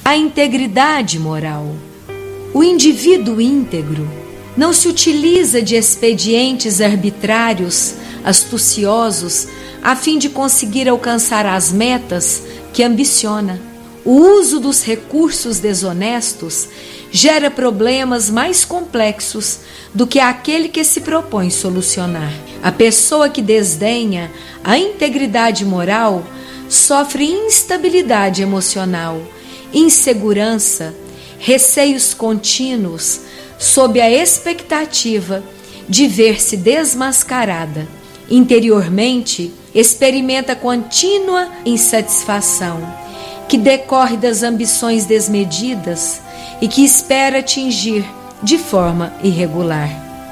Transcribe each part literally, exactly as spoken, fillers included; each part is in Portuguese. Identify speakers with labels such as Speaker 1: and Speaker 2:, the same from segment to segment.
Speaker 1: a integridade moral. O indivíduo íntegro não se utiliza de expedientes arbitrários, astuciosos, a fim de conseguir alcançar as metas que ambiciona. O uso dos recursos desonestos gera problemas mais complexos do que aquele que se propõe solucionar. A pessoa que desdenha a integridade moral sofre instabilidade emocional, insegurança, receios contínuos, sob a expectativa de ver-se desmascarada. Interiormente, experimenta contínua insatisfação, que decorre das ambições desmedidas e que espera atingir de forma irregular.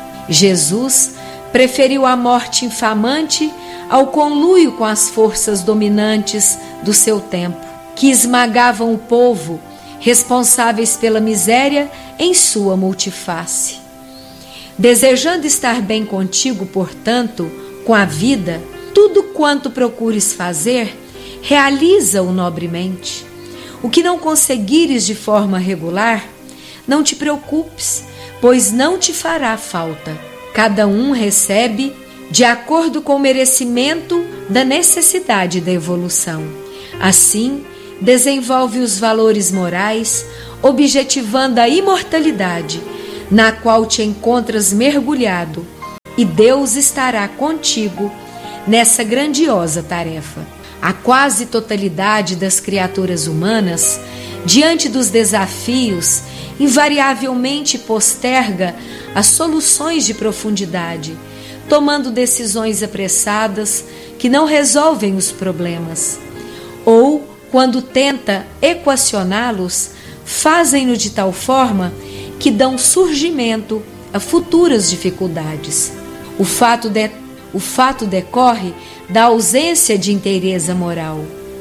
Speaker 1: Jesus preferiu a morte infamante ao conluio com as forças dominantes do seu tempo, que esmagavam o povo, responsáveis pela miséria em sua multiface. Desejando estar bem contigo, portanto, com a vida, tudo quanto procures fazer, realiza-o nobremente. O que não conseguires de forma regular, não te preocupes, pois não te fará falta. Cada um recebe de acordo com o merecimento da necessidade da evolução. Assim, desenvolve os valores morais, objetivando a imortalidade, na qual te encontras mergulhado, e Deus estará contigo nessa grandiosa tarefa. A quase totalidade das criaturas humanas, diante dos desafios, invariavelmente posterga as soluções de profundidade, tomando decisões apressadas que não resolvem os problemas, ou, quando tenta equacioná-los, fazem-no de tal forma que dão surgimento a futuras dificuldades. O fato, de, o fato decorre da ausência de inteireza moral,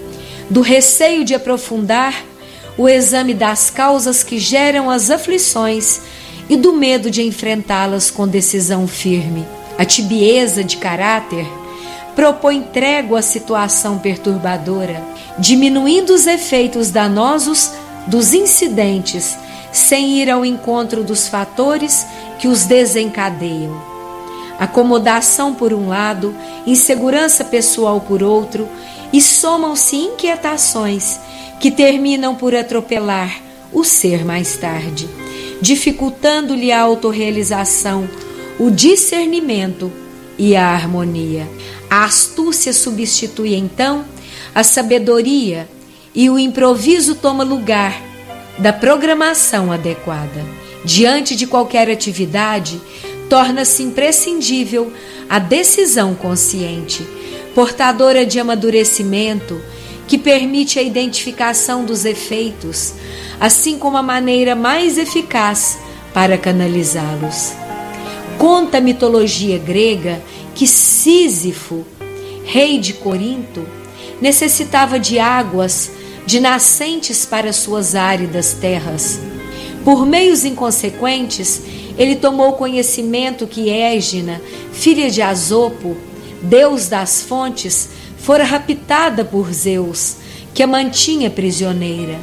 Speaker 1: do receio de aprofundar o exame das causas que geram as aflições e do medo de enfrentá-las com decisão firme. A tibieza de caráter propõe trégua à situação perturbadora, diminuindo os efeitos danosos dos incidentes, sem ir ao encontro dos fatores que os desencadeiam. Acomodação por um lado, insegurança pessoal por outro, e somam-se inquietações que terminam por atropelar o ser mais tarde, dificultando-lhe a autorrealização, o discernimento e a harmonia. A astúcia substitui então a sabedoria e o improviso toma lugar da programação adequada. Diante de qualquer atividade, torna-se imprescindível a decisão consciente, portadora de amadurecimento, que permite a identificação dos efeitos, assim como a maneira mais eficaz para canalizá-los. Conta a mitologia grega que Sísifo, rei de Corinto, necessitava de águas, de nascentes para suas áridas terras. Por meios inconsequentes, ele tomou conhecimento que Égina, filha de Asopo, deus das fontes, fora raptada por Zeus, que a mantinha prisioneira.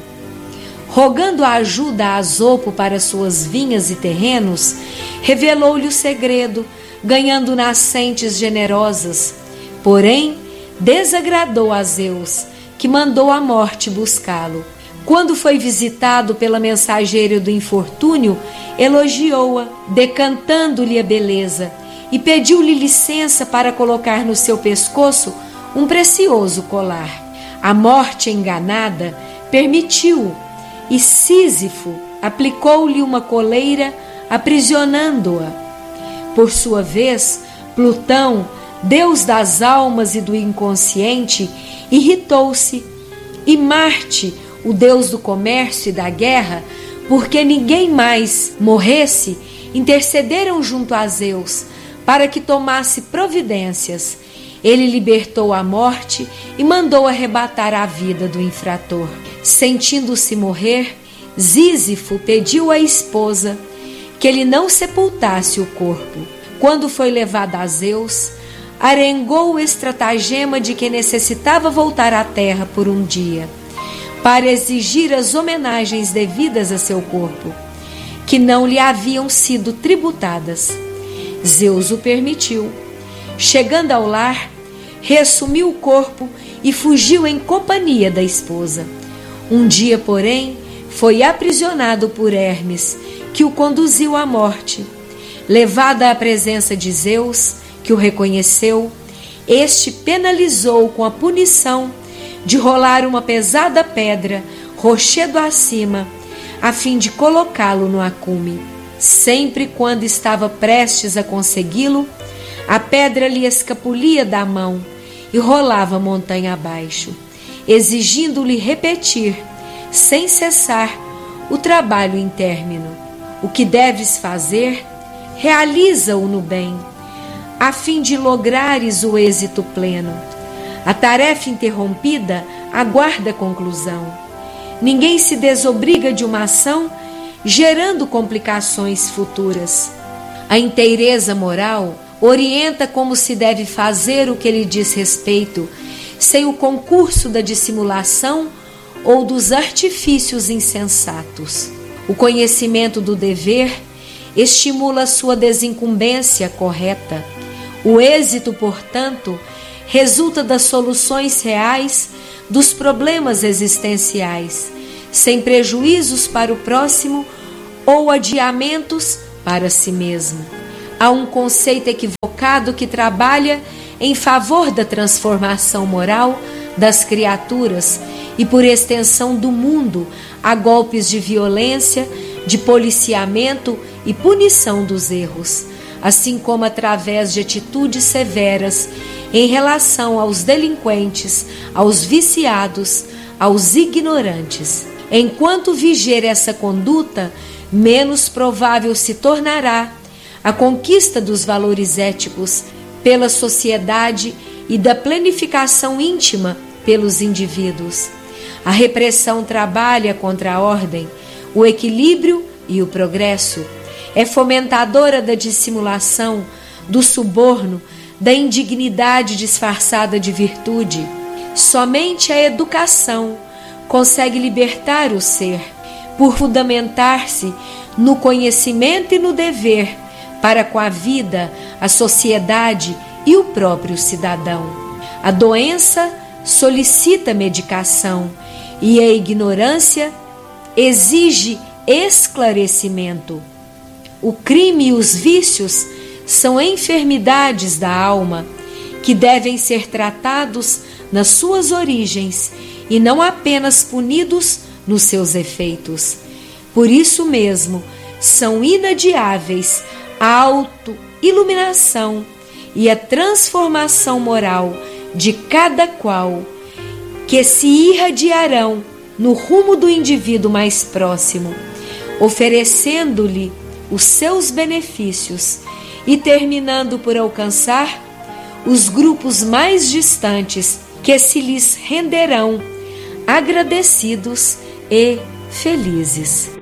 Speaker 1: Rogando a ajuda a Asopo para suas vinhas e terrenos, revelou-lhe o segredo, ganhando nascentes generosas. Porém, desagradou a Zeus, que mandou a morte buscá-lo. Quando foi visitado pela mensageira do infortúnio, elogiou-a, decantando-lhe a beleza, e pediu-lhe licença para colocar no seu pescoço um precioso colar. A morte enganada permitiu-o, e Sísifo aplicou-lhe uma coleira, aprisionando-a. Por sua vez, Plutão, deus das almas e do inconsciente, irritou-se, e Marte, o deus do comércio e da guerra, porque ninguém mais morresse, intercederam junto a Zeus para que tomasse providências. Ele libertou a morte e mandou arrebatar a vida do infrator. Sentindo-se morrer, Sísifo pediu à esposa que ele não sepultasse o corpo. Quando foi levado a Zeus, arengou o estratagema de que necessitava voltar à terra por um dia, para exigir as homenagens devidas a seu corpo, que não lhe haviam sido tributadas. Zeus o permitiu. Chegando ao lar, reassumiu o corpo e fugiu em companhia da esposa. Um dia, porém, foi aprisionado por Hermes, que o conduziu à morte. Levado à presença de Zeus, que o reconheceu, este penalizou com a punição de rolar uma pesada pedra, rochedo acima, a fim de colocá-lo no acume. Sempre quando estava prestes a consegui-lo, a pedra lhe escapulia da mão e rolava montanha abaixo, exigindo-lhe repetir, sem cessar, o trabalho intérmino. O que deves fazer, realiza-o no bem, a fim de lograres o êxito pleno. A tarefa interrompida aguarda conclusão. Ninguém se desobriga de uma ação gerando complicações futuras. A inteireza moral orienta como se deve fazer o que lhe diz respeito, sem o concurso da dissimulação ou dos artifícios insensatos. O conhecimento do dever estimula sua desincumbência correta. O êxito, portanto, resulta das soluções reais dos problemas existenciais, sem prejuízos para o próximo ou adiamentos para si mesmo. Há um conceito equivocado que trabalha em favor da transformação moral das criaturas e, por extensão, do mundo, a golpes de violência, de policiamento e punição dos erros, assim como através de atitudes severas em relação aos delinquentes, aos viciados, aos ignorantes. Enquanto viger essa conduta, menos provável se tornará a conquista dos valores éticos pela sociedade e da planificação íntima pelos indivíduos. A repressão trabalha contra a ordem, o equilíbrio e o progresso. É fomentadora da dissimulação, do suborno, da indignidade disfarçada de virtude. Somente a educação consegue libertar o ser, por fundamentar-se no conhecimento e no dever para com a vida, a sociedade e o próprio cidadão. A doença solicita medicação e a ignorância exige esclarecimento. O crime e os vícios são enfermidades da alma que devem ser tratados nas suas origens e não apenas punidos nos seus efeitos. Por isso mesmo, são inadiáveis a auto-iluminação e a transformação moral de cada qual, que se irradiarão no rumo do indivíduo mais próximo, oferecendo-lhe os seus benefícios e terminando por alcançar os grupos mais distantes, que se lhes renderão agradecidos e felizes.